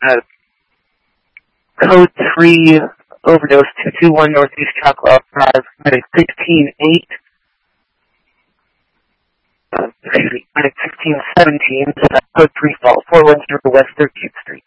Code 3, overdose, 221 Northeast Chocolaw Drive, medic 16-8. Medic 16-17, code 3 fault, 410 West 13th Street.